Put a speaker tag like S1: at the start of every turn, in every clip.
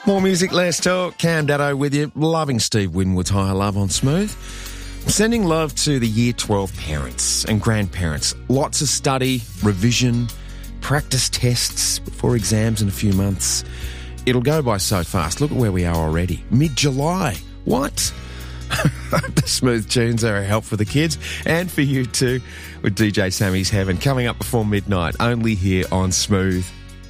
S1: More music, less talk. Cam Datto with you. Loving Steve Winwood's Higher Love on Smooth. Sending love to the Year 12 parents and grandparents. Lots of study, revision, practice tests before exams in a few months. It'll go by so fast. Look at where we are already. Mid-July. What? The Smooth tunes are a help for the kids and for you too with DJ Sammy's Heaven coming up before midnight, only here on Smooth.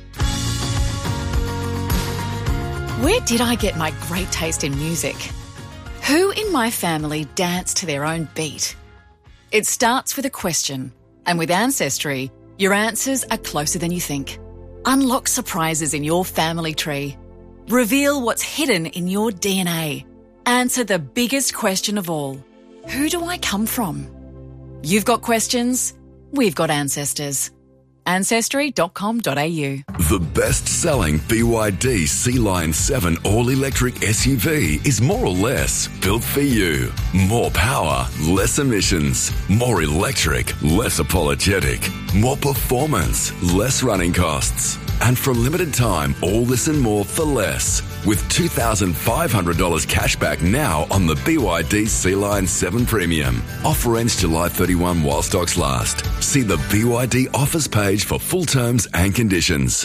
S2: Where did I get my great taste in music? Who in my family danced to their own beat? It starts with a question, and with Ancestry, your answers are closer than you think. Unlock surprises in your family tree. Reveal what's hidden in your DNA. Answer the biggest question of all. Who do I come from? You've got questions, we've got ancestors. Ancestry.com.au.
S3: The best-selling BYD Sea-Line 7 all-electric SUV is more or less built for you. More power, less emissions. More electric, less apologetic. More performance, less running costs. And for a limited time, all this and more for less. With $2,500 cash back now on the BYD Sea-Line 7 Premium. Offer ends July 31 while stocks last. See the BYD offers page for full terms and conditions.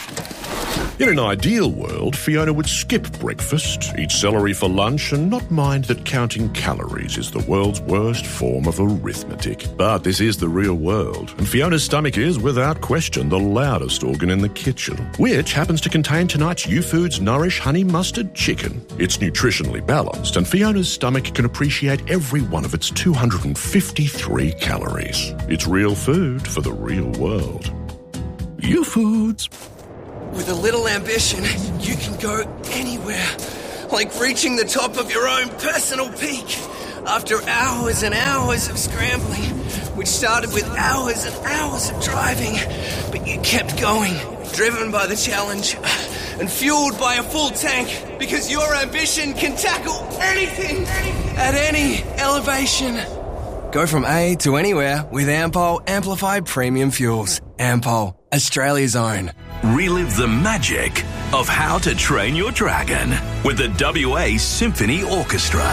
S4: In an ideal world, Fiona would skip breakfast, eat celery for lunch, and not mind that counting calories is the world's worst form of arithmetic. But this is the real world, and Fiona's stomach is, without question, the loudest organ in the kitchen, which happens to contain tonight's YouFoods Nourish Honey Mustard Chicken. It's nutritionally balanced, and Fiona's stomach can appreciate every one of its 253 calories. It's real food for the real world. YouFoods.
S5: With a little ambition, you can go anywhere. Like reaching the top of your own personal peak. After hours and hours of scrambling, which started with hours and hours of driving, but you kept going, driven by the challenge and fueled by a full tank, because your ambition can tackle anything at any elevation. Go from A to anywhere with Ampol Amplified Premium Fuels. Ampol, Australia's own.
S6: Relive the magic of How to Train Your Dragon with the WA Symphony Orchestra.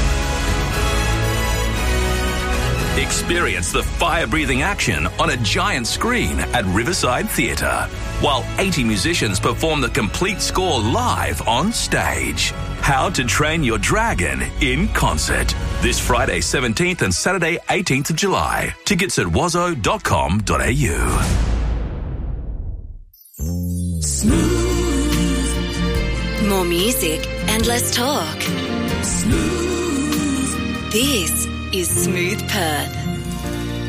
S6: Experience the fire-breathing action on a giant screen at Riverside Theatre, while 80 musicians perform the complete score live on stage. How to Train Your Dragon in concert. This Friday 17th and Saturday 18th of July. Tickets at wazo.com.au.
S7: Smooth. More music and less talk. Smooth. This is Smooth Perth.